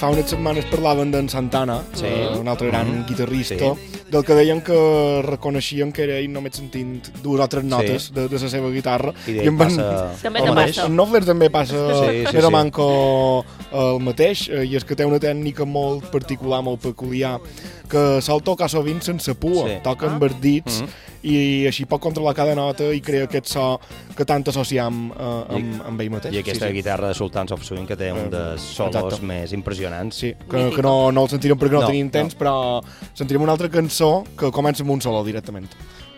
fa unes setmanes parlaven d'en Santana, un altre gran guitarrista, del que deien que reconeixien que era ell només sentint dues o tres notes de la seva guitarra. I d'ell passa també te passa. En Knopfler també passa sí. Manco el mateix, i és que té una tècnica molt particular, molt peculiar, que sol tocar sovint sense pua, toca amb els dits, i així pot controlar cada nota i crea aquest so que tant associem amb ell mateix. I aquesta guitarra de Sultans of Swing que té un dels solos més impressionants. Sí, que no el sentirem perquè no tenim temps, però sentirem una altra cançó que comença amb un solo directament.